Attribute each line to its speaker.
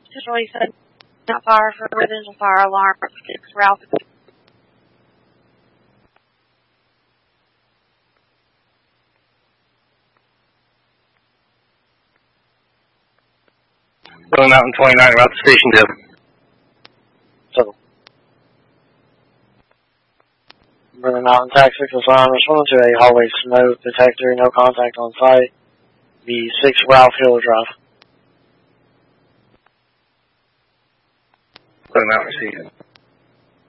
Speaker 1: Situation. Not fire for residential fire alarm. 6 Ralph.
Speaker 2: Going out in 29, route to Station 2.
Speaker 3: So. Burning Mountain Tax 6 alarm responding to a hallway smoke detector. No contact on site. The 6 Ralph Hill Drive.
Speaker 2: Going out, receive.